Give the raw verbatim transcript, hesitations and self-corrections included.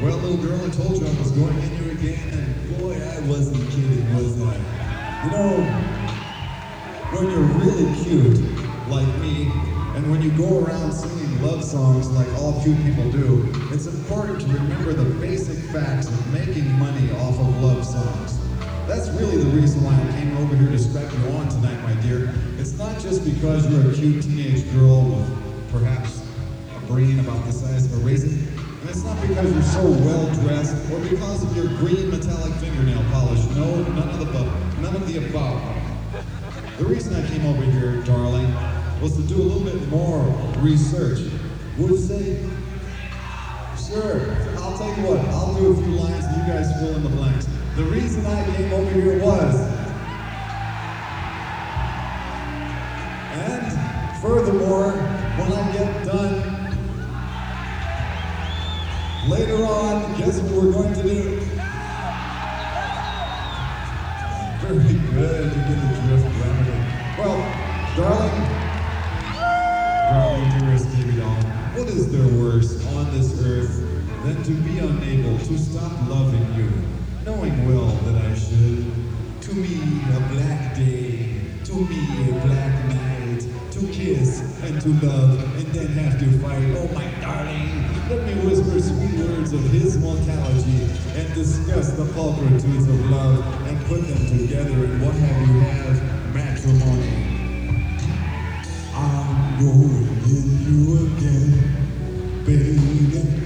Well, little girl, I told you I was going in you again, and boy, I wasn't kidding, was I? You know, when you're really cute, like me, and when you go around singing love songs like all cute people do, it's important to remember the basic facts of making money off of love songs. That's really the reason why I came over here to strap you on tonight, my dear. It's not just because you're a cute teenage girl with perhaps a brain about the size of a raisin, and it's not because you're so well dressed or because of your green metallic fingernail polish. No, none of the above. None of the above. The reason I came over here, darling, was to do a little bit more research. Would you say? Sure. I'll tell you what. I'll do a few lines and you guys fill in the blanks. The reason I came over here was, and furthermore, when I get done later on, guess what we're going to do? Very good, you get the drift, Remedy. Well, darling, darling, dearest baby doll, what is there worse on this earth than to be unable to stop loving you, knowing well that I should? To me, a black day, to me, a black night, to kiss and to love and then have to fight. Oh my darling, let me whisper sweet words of his mortality and discuss the pulchritudes of love and put them together in what have you have, matrimony. I'm going in you again, baby.